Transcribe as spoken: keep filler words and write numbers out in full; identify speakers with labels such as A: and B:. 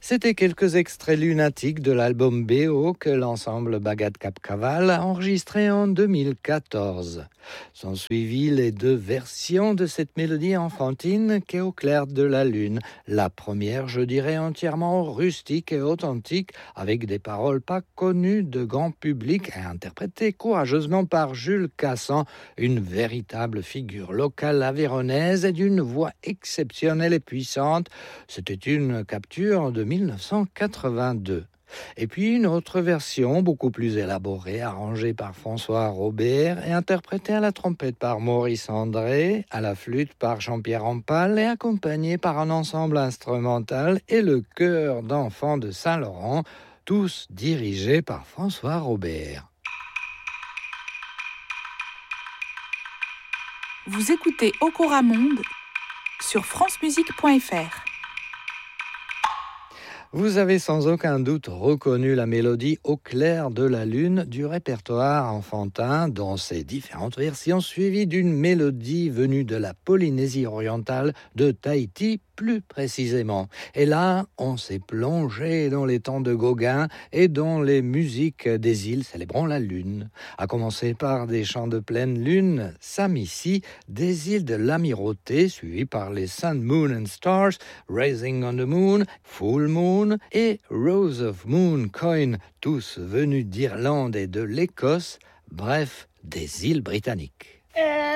A: C'était quelques extraits lunatiques de l'album B O que l'ensemble Bagat Cap Caval a enregistré en deux mille quatorze. Sont suivies les deux versions de cette mélodie enfantine qu'est Au clair de la lune. La première, je dirais, entièrement rustique et authentique, avec des paroles pas connues de grand public et interprétées courageusement par Jules Cassan, une véritable figure locale aveyronnaise et d'une voix exceptionnelle et puissante. C'était une capture de mille neuf cent quatre-vingt-deux. Et puis une autre version, beaucoup plus élaborée, arrangée par François Robert et interprétée à la trompette par Maurice André, à la flûte par Jean-Pierre Rampal et accompagnée par un ensemble instrumental et le chœur d'enfants de Saint-Laurent, tous dirigés par François Robert.
B: Vous écoutez Okora Monde sur francemusique point f r.
A: Vous avez sans aucun doute reconnu la mélodie Au clair de la lune du répertoire enfantin dans ses différentes versions, suivie d'une mélodie venue de la Polynésie orientale, de Tahiti plus précisément. Et là, on s'est plongé dans les temps de Gauguin et dans les musiques des îles célébrant la lune. À commencer par des chants de pleine lune, Samissi, des îles de l'Amirauté, suivis par les Sun, Moon and Stars, Rising on the Moon, Full Moon et Rose of Moon Coin, tous venus d'Irlande et de l'Écosse, bref, des îles britanniques.